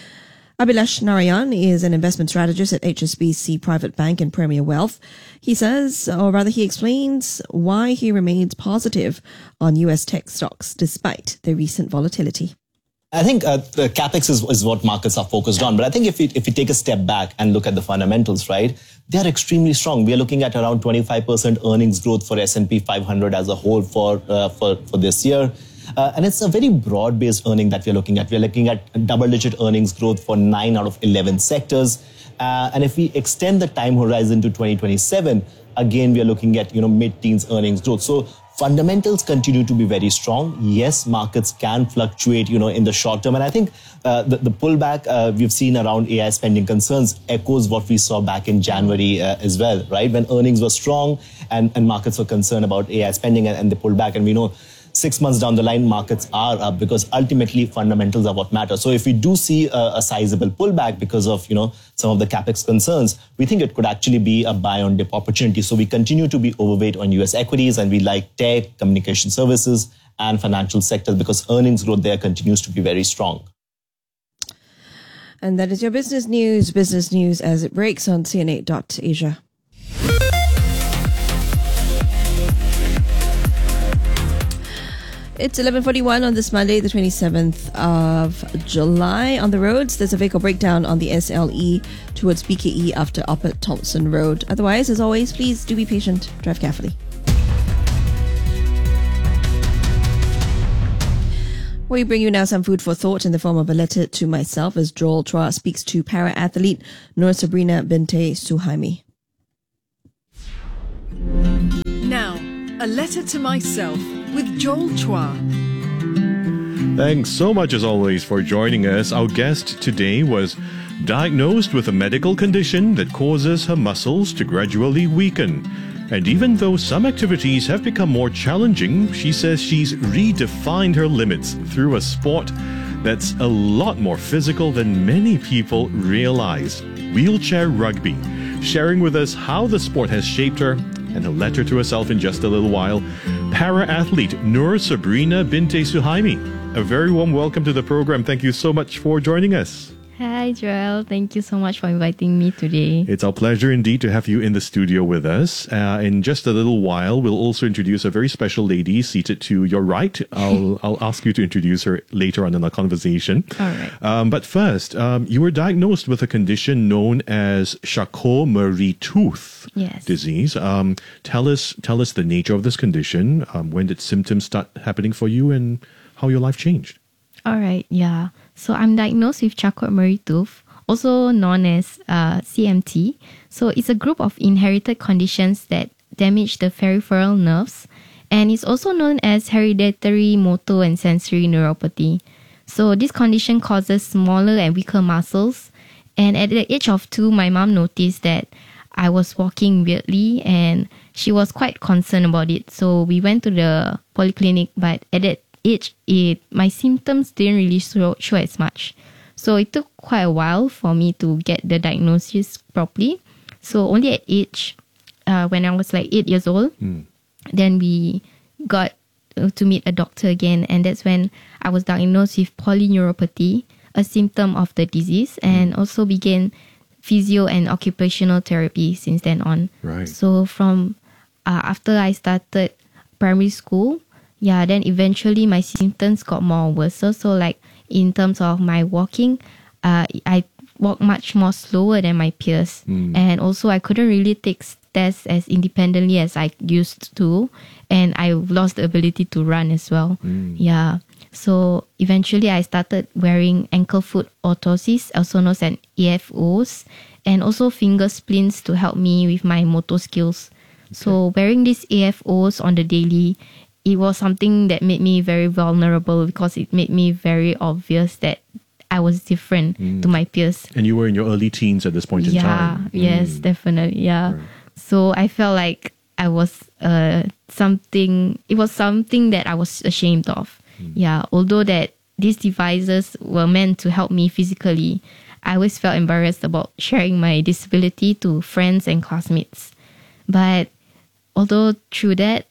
Abhilash Narayan is an investment strategist at H S B C Private Bank and Premier Wealth. He says, or rather he explains, why he remains positive on U S tech stocks despite the recent volatility. I think uh, the capex is, is what markets are focused on. But I think if we, if we take a step back and look at the fundamentals, right, they are extremely strong. We are looking at around twenty-five percent earnings growth for S and P five hundred as a whole for, uh, for, for this year. Uh, and it's a very broad-based earning that we're looking at. We're looking at double-digit earnings growth for nine out of eleven sectors. Uh, and if we extend the time horizon to twenty twenty-seven, again, we are looking at, you know, mid-teens earnings growth. So fundamentals continue to be very strong. Yes, markets can fluctuate, you know, in the short term. And I think uh, the, the pullback uh, we've seen around A I spending concerns echoes what we saw back in January uh, as well, right? When earnings were strong and, and markets were concerned about A I spending and, and they pulled back. And we know six months down the line, markets are up because ultimately fundamentals are what matter. So if we do see a, a sizable pullback because of, you know, some of the capex concerns, we think it could actually be a buy on dip opportunity. So we continue to be overweight on U S equities and we like tech, communication services and financial sectors because earnings growth there continues to be very strong. And that is your business news, business news as it breaks on C N A dot Asia. It's eleven forty-one on this Monday, the twenty-seventh of July. On the roads, there's a vehicle breakdown on the S L E towards B K E after Upper Thompson Road. Otherwise, as always, please do be patient. Drive carefully. We bring you now some food for thought in the form of a letter to myself as Joel Chua speaks to para-athlete Nur Sabrina Binte Suhaimi. Now, a letter to myself with Joel Chua. Thanks so much as always for joining us. Our guest today was diagnosed with a medical condition that causes her muscles to gradually weaken. And even though some activities have become more challenging, she says she's redefined her limits through a sport that's a lot more physical than many people realize. Wheelchair rugby. Sharing with us how the sport has shaped her and a letter to herself in just a little while, para-athlete Nur Sabrina Binte Suhaimi. A very warm welcome to the program. Thank you so much for joining us. Hi, Joel. Thank you so much for inviting me today. It's our pleasure indeed to have you in the studio with us. Uh, in just a little while, we'll also introduce a very special lady seated to your right. I'll I'll ask you to introduce her later on in our conversation. All right. Um, but first, um, you were diagnosed with a condition known as Charcot-Marie-Tooth yes. disease. Um, tell us tell us the nature of this condition. Um, when did symptoms start happening for you, and how your life changed? All right. Yeah. So I'm diagnosed with Charcot-Marie-Tooth, also known as uh, C M T. So it's a group of inherited conditions that damage the peripheral nerves, and it's also known as hereditary motor and sensory neuropathy. So this condition causes smaller and weaker muscles, and at the age of two, my mom noticed that I was walking weirdly, and she was quite concerned about it. So we went to the polyclinic, but at that age, it my symptoms didn't really show, show as much. So it took quite a while for me to get the diagnosis properly. So only at age, uh, when I was like eight years old, mm. then we got to meet a doctor again. And that's when I was diagnosed with polyneuropathy, a symptom of the disease, and also began physio and occupational therapy since then on. Right. So from uh, after I started primary school, yeah, then eventually my symptoms got more worse. So, so like in terms of my walking, uh, I walk much more slower than my peers. Mm. And also I couldn't really take stairs as independently as I used to. And I lost the ability to run as well. Mm. Yeah. So eventually I started wearing ankle foot orthoses, also known as A F Os, and also finger splints to help me with my motor skills. Okay. So wearing these A F Os on the daily, it was something that made me very vulnerable because it made me very obvious that I was different mm. to my peers. And you were in your early teens at this point in yeah, time. Yeah, yes, Mm. definitely. Yeah. Right. So I felt like I was uh, something, it was something that I was ashamed of. Mm. Yeah, although that these devices were meant to help me physically, I always felt embarrassed about sharing my disability to friends and classmates. But although through that,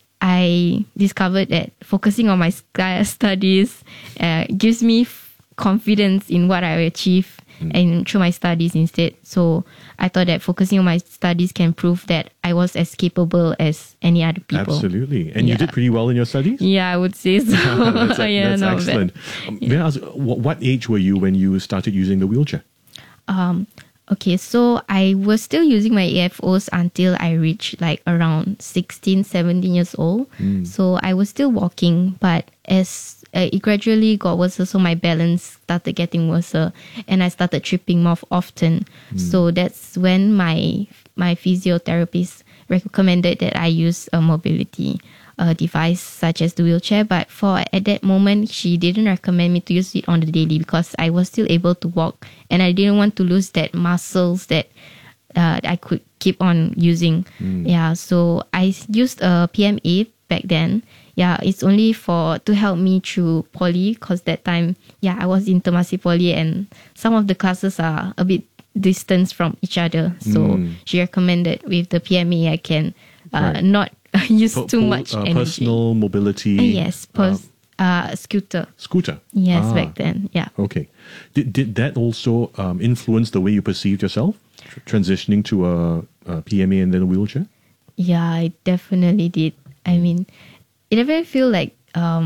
I discovered that focusing on my studies uh, gives me f- confidence in what I achieve mm. and through my studies instead. So I thought that focusing on my studies can prove that I was as capable as any other people. Absolutely. And yeah. you did pretty well in your studies? Yeah, I would say so. that's yeah, that's not excellent. Um, May I ask, what, what age were you when you started using the wheelchair? Um, okay, so I was still using my A F Os until I reached like around sixteen, seventeen years old. Mm. So I was still walking, but as uh, it gradually got worse, so my balance started getting worse, and I started tripping more often. Mm. So that's when my my physiotherapist recommended that I use a mobility uh, device such as the wheelchair. But for at that moment, she didn't recommend me to use it on the daily because I was still able to walk, and I didn't want to lose that muscles that uh, I could keep on using. Mm. Yeah, so I used a P M A back then. Yeah, it's only for to help me through poly because that time, yeah, I was in Temasek Poly and some of the classes are a bit distance from each other. So Mm. she recommended with the P M A I can uh, Right. not use Po- too po- much uh, energy. Personal mobility. Uh, yes, pers- uh, scooter. Scooter. Yes, Ah. back then. Yeah. Okay. Did did that also um, influence the way you perceived yourself, tr- transitioning to a, a P M A and then a wheelchair? Yeah, I definitely did. I mean, it never feel like um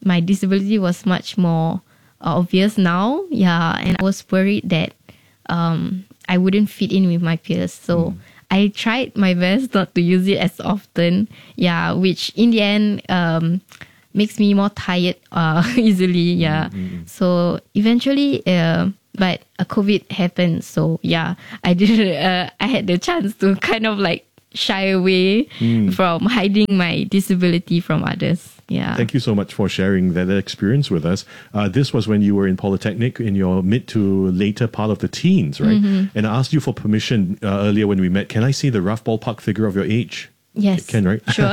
my disability was much more obvious now. Yeah, and I was worried that um, I wouldn't fit in with my peers. So mm. I tried my best not to use it as often. Yeah, which in the end um, makes me more tired uh, easily. Yeah. Mm-hmm. So eventually, uh, but a COVID happened. So yeah, I did. Uh, I had the chance to kind of like shy away mm. from hiding my disability from others. Yeah. Thank you so much for sharing that experience with us. Uh, this was when you were in Polytechnic in your mid to later part of the teens, right? Mm-hmm. And I asked you for permission uh, earlier when we met. Can I see the rough ballpark figure of your age? Yes. Can, right? Sure.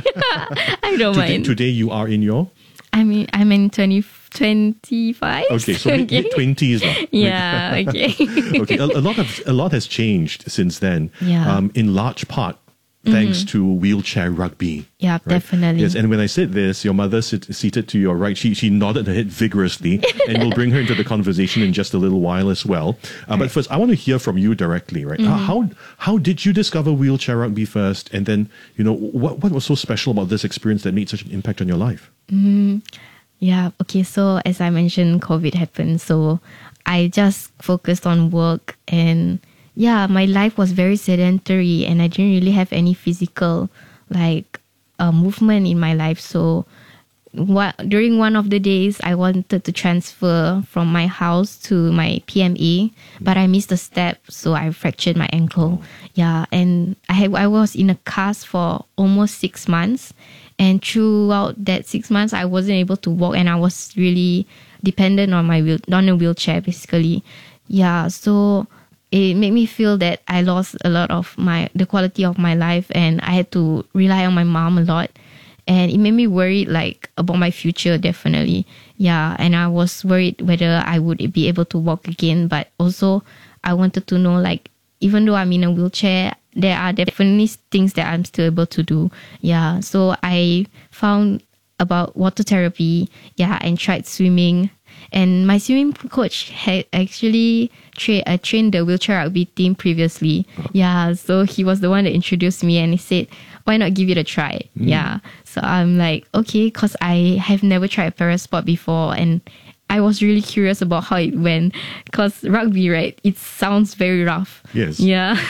I don't today, mind. Today you are in your? I mean, I'm in twenty, twenty-five. Okay, so okay. mid twenties. Yeah, okay. Okay, a, a lot of a lot has changed since then. Yeah. Um, in large part, thanks mm-hmm. to wheelchair rugby. Yeah, right? Definitely. Yes, and when I said this, your mother sit, seated to your right, she she nodded her head vigorously, and we'll bring her into the conversation in just a little while as well. Uh, right. But first, I want to hear from you directly, right? Mm-hmm. How how did you discover wheelchair rugby first, and then you know what what was so special about this experience that made such an impact on your life? Mm-hmm. Yeah. Okay. So as I mentioned, COVID happened, so I just focused on work and. Yeah, my life was very sedentary and I didn't really have any physical like uh, movement in my life. So what, during one of the days, I wanted to transfer from my house to my P M A, but I missed a step, so I fractured my ankle. Yeah, and I had, I was in a cast for almost six months. And throughout that six months, I wasn't able to walk and I was really dependent on my wheel, on a wheelchair, basically. Yeah, so it made me feel that I lost a lot of my the quality of my life and I had to rely on my mom a lot. And it made me worried like about my future, definitely. Yeah, and I was worried whether I would be able to walk again. But also I wanted to know like, even though I'm in a wheelchair, there are definitely things that I'm still able to do. Yeah, so I found about water therapy, yeah, and tried swimming. And my swimming coach had actually tra- uh, trained the wheelchair rugby team previously. Oh. Yeah, so he was the one that introduced me and he said, why not give it a try? Mm. Yeah, so I'm like, okay, because I have never tried parasport before and I was really curious about how it went because rugby, right, it sounds very rough. Yes. Yeah.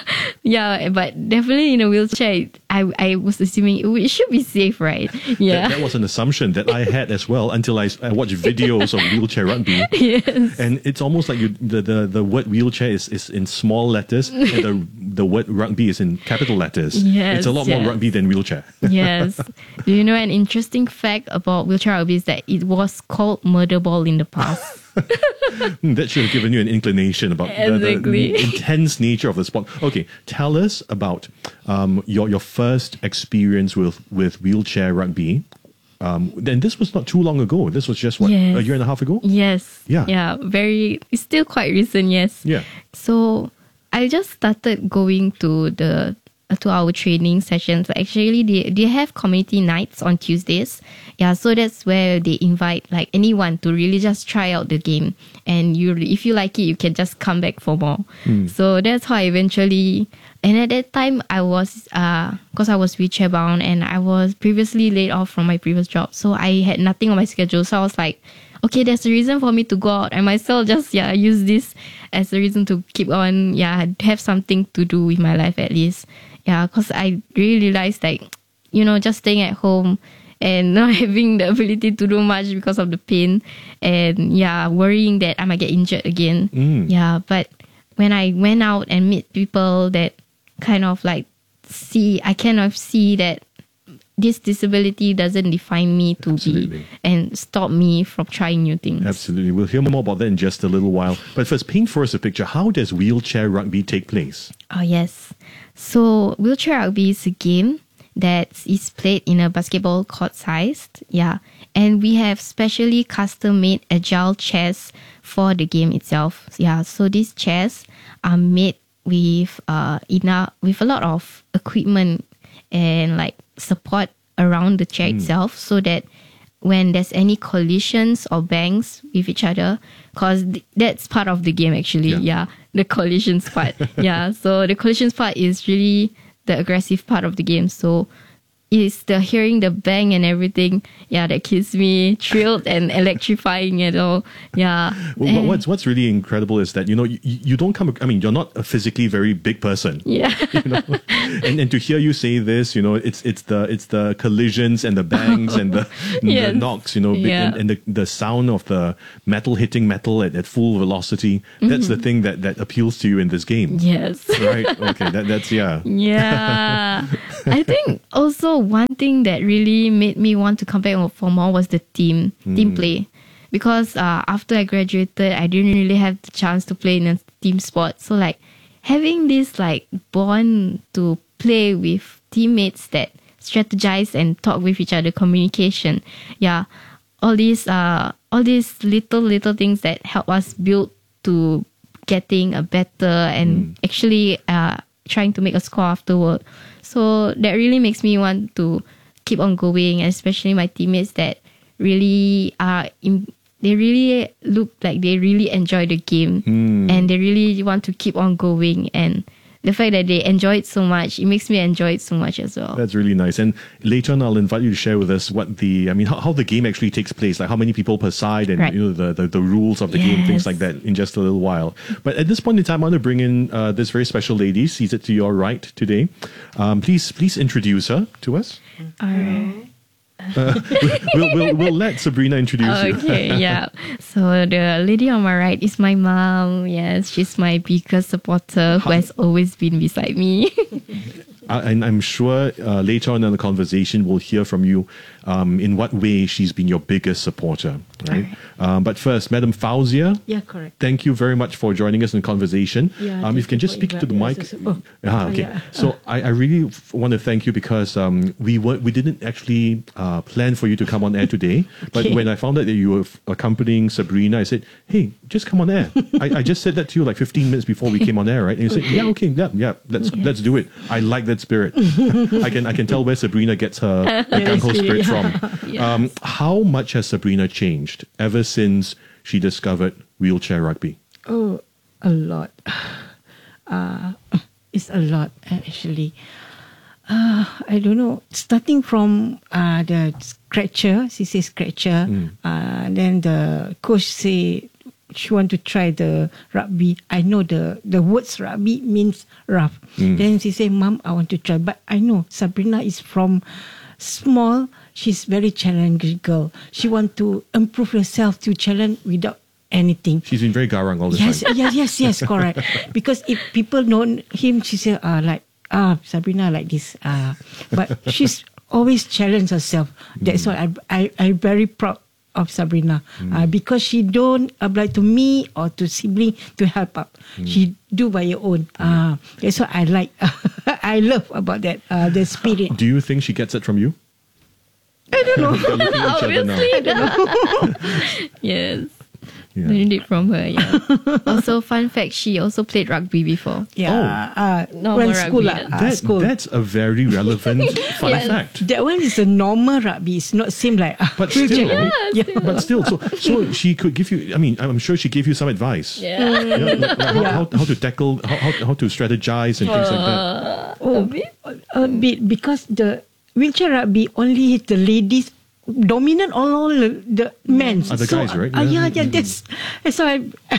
Yeah, but definitely in a wheelchair, I, I was assuming it, it should be safe, right? Yeah. That, that was an assumption that I had as well until I, I watched videos of wheelchair rugby. Yes. And it's almost like you, the, the, the word wheelchair is, is in small letters and the, the word rugby is in capital letters. Yes. It's a lot yes. more rugby than wheelchair. Yes. Do you know an interesting fact about wheelchair rugby is that it was called murder ball in the past. That should have given you an inclination about exactly. the, the intense nature of the sport. Okay, tell us about um, your your first experience with, with wheelchair rugby. Um, then this was not too long ago. This was just what yes. a year and a half ago. Yes. Yeah. Yeah. Very. It's still quite recent. Yes. Yeah. So I just started going to the to our training sessions. Actually, they, they have community nights on Tuesdays. Yeah, so that's where they invite like anyone to really just try out the game. And you, if you like it, you can just come back for more. Mm. So that's how I eventually, and at that time I was, uh, cause I was wheelchair bound and I was previously laid off from my previous job. So I had nothing on my schedule. So I was like, okay, there's a reason for me to go out. I myself just, yeah, use this as a reason to keep on, yeah, have something to do with my life at least. Yeah, because I really realized like, you know, just staying at home and not having the ability to do much because of the pain and yeah, worrying that I might get injured again. Mm. Yeah, but when I went out and meet people that kind of like see, I kind of see that this disability doesn't define me to Absolutely. be and stop me from trying new things. Absolutely. We'll hear more about that in just a little while. But first, paint for us a picture. How does wheelchair rugby take place? Oh, yes. So wheelchair rugby is a game that is played in a basketball court sized. Yeah. And we have specially custom made agile chairs for the game itself. Yeah. So these chairs are made with uh enough with a lot of equipment and like support around the chair mm. itself so that when there's any collisions or bangs with each other, because th- that's part of the game actually. Yeah, yeah the collisions part. Yeah, so the collisions part is really the aggressive part of the game. So it's the hearing the bang and everything. Yeah, that keeps me thrilled and electrifying and all. Yeah. Well, And- what's what's really incredible is that you know you, you don't come. I mean, you're not a physically very big person. Yeah. You know? and and to hear you say this, you know, it's it's the it's the collisions and the bangs and the, Yes. the knocks, you know, big- Yeah. and, and the the sound of the metal hitting metal at, at full velocity. That's the Mhm. thing that that appeals to you in this game. Yes. Right. Okay. That that's yeah. Yeah. I think also one thing that really made me want to come back for more was the team, team Mm. play. Because uh, after I graduated, I didn't really have the chance to play in a team sport. So like having this like bond to play with teammates that strategize and talk with each other, communication. Yeah. All these uh all these little little things that help us build to getting a better and actually uh trying to make a score afterward. So that really makes me want to keep on going, especially my teammates that really are in, they really look like they really enjoy the game Hmm. and they really want to keep on going, and the fact that they enjoy it so much, it makes me enjoy it so much as well. That's really nice. And later on, I'll invite you to share with us what the, I mean, how, how the game actually takes place, like how many people per side and, Right. you know, the, the, the rules of the game, things Yes. like that in just a little while. But at this point in time, I want to bring in uh, this very special lady seated to your right today. Um, please, please introduce her to us. All right. Uh, we'll, we'll, we'll let Sabrina introduce you. Okay, yeah. So the lady on my right is my mom. Yes, she's my biggest supporter who has always been beside me. Uh, and I'm sure uh, later on in the conversation, we'll hear from you um, in what way she's been your biggest supporter, right? Um, but first, Madam Fauzia. Yeah, correct. Thank you very much for joining us in conversation. Yeah, um, if you thank can you just for speak to the inviting mic. us also. Oh, Ah, oh, okay. yeah. So I, I really f- want to thank you because um, we were, we didn't actually uh, plan for you to come on air today. But Okay. when I found out that you were f- accompanying Sabrina, I said, "Hey, just come on air." I, I just said that to you like fifteen minutes before we came on air, right? And you said, Okay. "Yeah, okay, yeah, yeah, let's let's do it." I like that spirit. I can I can tell where Sabrina gets her Yeah, gung-ho spirit spirit. from. Yes. Um, how much has Sabrina changed ever since she discovered wheelchair rugby? Oh, a lot. Uh, it's a lot, actually. Uh, I don't know. Starting from uh, the scratcher, she says scratcher. Uh, then the coach say she want to try the rugby. I know the, the words rugby means rough. Mm. Then she say, Mom, I want to try. But I know Sabrina is from small. She's very challenging girl. She want to improve herself to challenge without anything. She's been very garang all the Yes, time. yes, yes, yes, correct. Because if people know him, she say, uh, like, ah, Sabrina like this. Uh, but she's always challenged herself. That's why I, I, I'm very proud of Sabrina. Uh, because she don't apply to me or to sibling to help up. She do by her own. Uh, that's what I like. I love about that, uh, the spirit. Do you think she gets it from you? I don't know. They're looking at each other now. Obviously, no. Yes. Learned it from her, yeah. Also, fun fact, she also played rugby before. Yeah. Uh, Normal when school, rugby, uh, yeah. uh, That, school. That's a very relevant fun Yes. fact. That one is a normal rugby. It's not same like uh, But still, yeah. but still, so so she could give you. I mean, I'm sure she gave you some advice. Yeah. You know, like how, Yeah. how, how to tackle, how, how, how to strategize and things like that. Oh, a bit, a bit because the wheelchair rugby only hit the ladies. Dominant all, all the, the men. Are the guys, right? Uh, yeah, Yeah. yeah, that's, that's why I,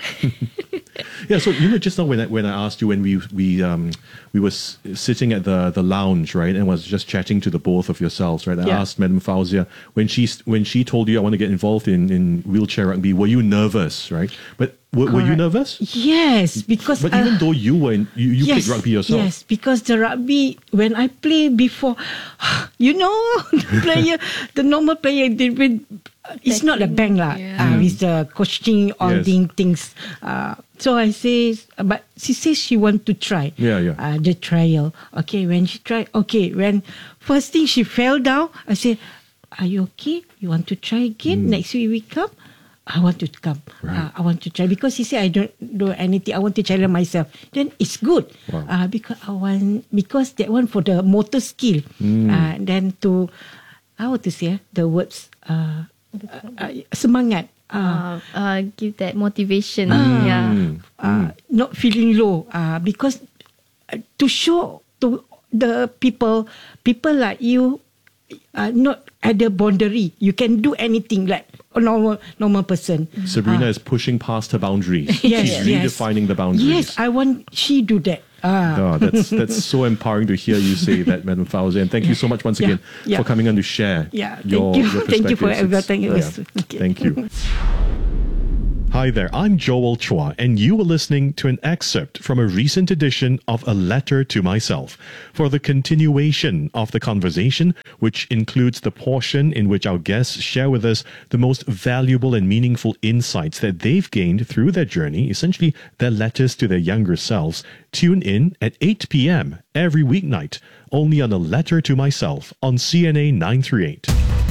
Yeah, so you know, just now when I, when I asked you when we we um we were s- sitting at the the lounge, right, and was just chatting to the both of yourselves, right? I Yeah. asked Madam Fauzia when she when she told you I want to get involved in in wheelchair rugby, were you nervous, right? But were, were you Correct. nervous? yes, because But uh, even though you were in, you, you yes, played rugby yourself. Yes, because the rugby when I play before, you know, the player, the normal player, they will, it's not a bang lah. Uh, it's the coaching all Yes. thing things. Uh, so I say, but she says she want to try. Yeah, yeah. Uh, the trial. Okay, when she tried, okay, when first thing she fell down, I said, "Are you okay? You want to try again? Mm. Next week we come." I want to come. Uh, I want to try because he said I don't do anything. I want to challenge myself. Then it's good. Wow. Uh, because I want because that one for the motor skill. Mm. Uh, then to how to say uh, the words uh, uh, uh, semangat. Uh, Uh, uh, give that motivation. Ah. Yeah. uh, not feeling low. Uh, because uh, to show to the people, people like you, are not at the boundary. You can do anything like a normal normal person. Sabrina Ah. is pushing past her boundaries. Yes, She's yes. redefining the boundaries. Yes, I want she do that. Ah. Oh, that's that's so empowering to hear you say that, Madam Fauzi. And thank you so much once Yeah, again yeah. for coming on to share Yeah, thank your, you. your Thank you for perspectives. everything. It's- It was- yeah, okay. Thank you. Hi there, I'm Joel Chua, and you were listening to an excerpt from a recent edition of A Letter to Myself. For the continuation of the conversation, which includes the portion in which our guests share with us the most valuable and meaningful insights that they've gained through their journey, essentially their letters to their younger selves, tune in at eight p.m. every weeknight, only on A Letter to Myself on C N A nine thirty-eight.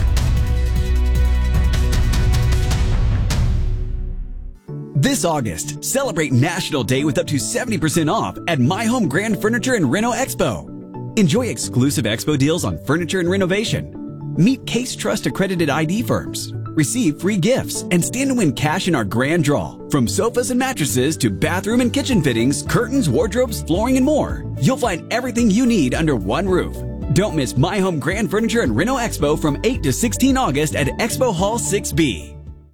This August, celebrate National Day with up to seventy percent off at My Home Grand Furniture and Reno Expo. Enjoy exclusive expo deals on furniture and renovation. Meet Case Trust accredited I D firms. Receive free gifts and stand to win cash in our grand draw. From sofas and mattresses to bathroom and kitchen fittings, curtains, wardrobes, flooring, and more. You'll find everything you need under one roof. Don't miss My Home Grand Furniture and Reno Expo from eight to sixteen August at Expo Hall six B.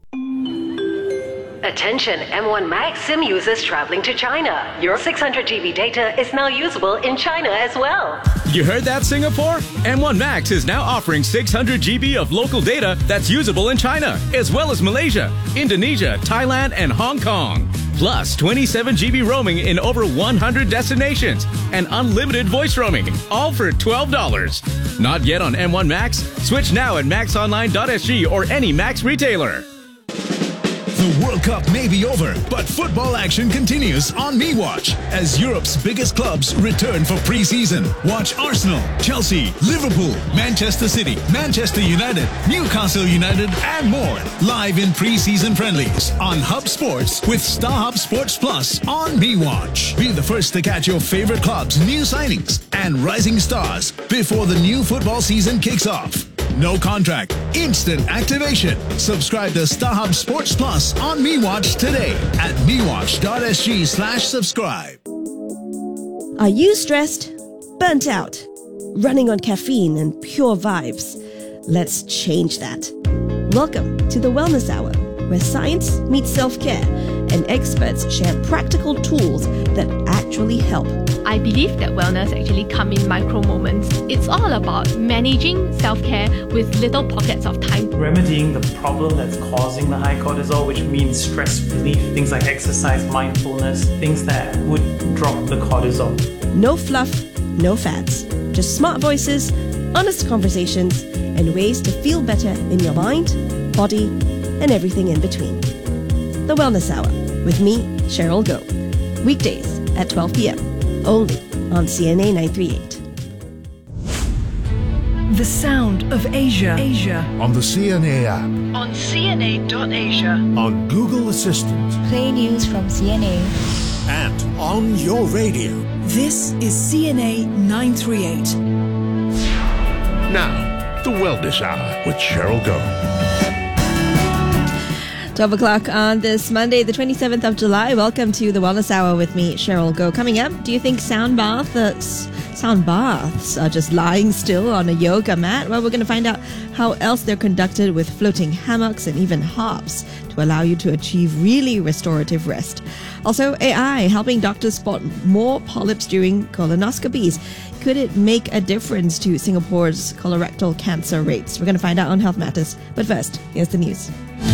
Attention M one Max SIM users traveling to China. Your six hundred G B data is now usable in China as well. You heard that, Singapore? M one Max is now offering six hundred G B of local data that's usable in China, as well as Malaysia, Indonesia, Thailand, and Hong Kong. Plus twenty-seven G B roaming in over one hundred destinations and unlimited voice roaming, all for twelve dollars. Not yet on M one Max? Switch now at max online dot s g or any Max retailer. The World Cup may be over, but football action continues on MeWatch as Europe's biggest clubs return for pre-season. Watch Arsenal, Chelsea, Liverpool, Manchester City, Manchester United, Newcastle United, and more live in pre-season friendlies on Hub Sports with StarHub Sports Plus on MeWatch. Be the first to catch your favorite clubs' new signings and rising stars before the new football season kicks off. No contract, instant activation. Subscribe to StarHub Sports Plus on MeWatch today at mewatch dot s g slash subscribe. Are you stressed? Burnt out? Running on caffeine and pure vibes? Let's change that. Welcome to the Wellness Hour, where science meets self-care and experts share practical tools that actually help. I believe that wellness actually come in micro moments. It's all about managing self-care with little pockets of time. Remedying the problem that's causing the high cortisol, which means stress relief, things like exercise, mindfulness, things that would drop the cortisol. No fluff, no fads. Just smart voices, honest conversations, and ways to feel better in your mind, body, and everything in between. The Wellness Hour with me, Cheryl Go. Weekdays at twelve p.m. only on C N A nine thirty-eight. The sound of Asia. Asia. On the C N A app. On C N A dot asia. On Google Assistant. Play news from C N A. And on your radio. This is C N A nine thirty-eight. Now, the Wellness Hour with Cheryl Go. twelve o'clock on this Monday, the twenty-seventh of July. Welcome to the Wellness Hour with me, Cheryl Go. Coming up, do you think sound bath, uh, s- sound baths are just lying still on a yoga mat? Well, we're going to find out how else they're conducted with floating hammocks and even harps to allow you to achieve really restorative rest. Also, A I helping doctors spot more polyps during colonoscopies. Could it make a difference to Singapore's colorectal cancer rates? We're going to find out on Health Matters. But first, here's the news.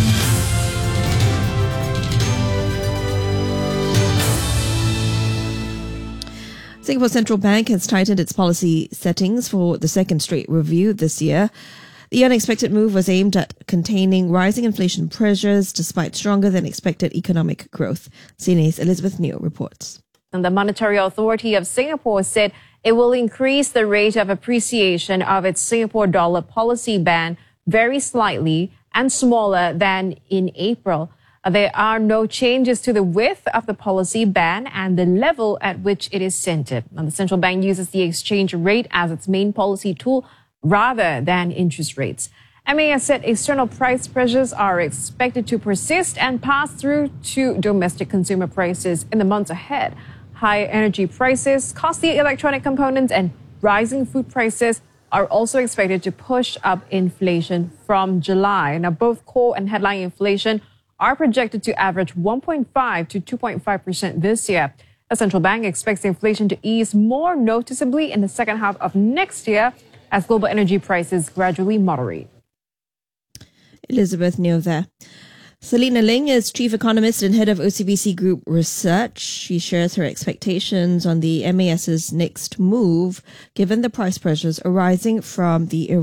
Singapore Central Bank has tightened its policy settings for the second straight review this year. The unexpected move was aimed at containing rising inflation pressures despite stronger than expected economic growth. C N A's Elizabeth Neo reports. And the Monetary Authority of Singapore said it will increase the rate of appreciation of its Singapore dollar policy band very slightly and smaller than in April. There are no changes to the width of the policy band and the level at which it is centered. And the central bank uses the exchange rate as its main policy tool rather than interest rates. M A S said external price pressures are expected to persist and pass through to domestic consumer prices in the months ahead. High energy prices, costly electronic components, and Rising food prices are also expected to push up inflation from July. Now, both core and headline inflation are projected to average one point five to two point five percent this year. The central bank expects inflation to ease more noticeably in the second half of next year as global energy prices gradually moderate. Elizabeth Neo there. Selena Ling is Chief Economist and Head of O C B C Group Research. She shares her expectations on the M A S's next move, given the price pressures arising from the